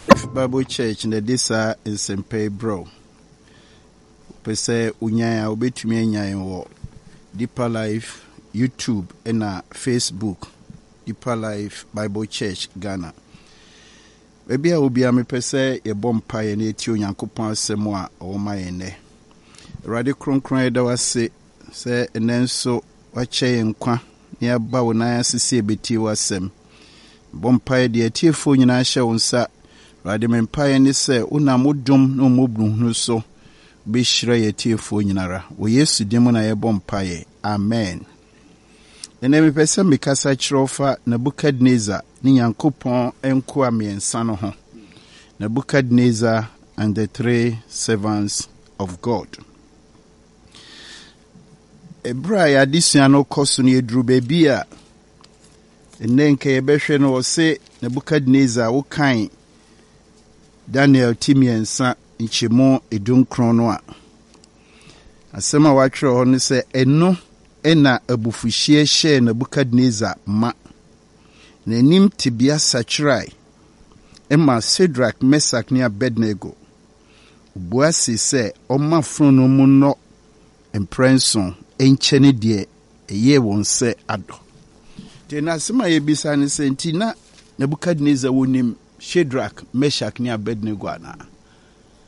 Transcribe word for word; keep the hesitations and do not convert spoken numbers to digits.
Bible Church na disa nsempe bro. Pese unyaya obetumi anyan wo Deeper Life YouTube na Facebook. Deeper Life Bible Church Ghana. Ebi a obi a mepese ye bompa ye na eti Onyankopɔn asɛm a ɔma ye ne. Awurade kronkron da wase se enenso wakyɛ nkwa ne aba wo na asese beti wasɛm. Bompa ye de etiefo nyina hyɛ wo nsa. Awurade mempae ne se una modom no mobruhunu so be hyira ye etiefo nyinara. Wo Yesu dim na ye bompa ye. Amen. Ene mepese mikasa kyerɛfa Nebukadnezar ni Nyankopɔn enko amiensa no ho. Nebukadnezar and the three servants of God. Ebra ya disua no koso ne eduru bebi a ene nke yebehwe no se Nebukadnezar wo kan Daniel timiensa nchemo edunkron no a asema watwere ho ne se eno ena abufuhie hye Nebukadnezar ma na nim tibia sachrai ema Shadrach, Meshach ne Abednego buasi se oma frono mu no emprenson enchene de eye won se ado te na asema ye bisa ne se nti na Nebukadnezar wonim Shadrach, Meshach ne Abednego ana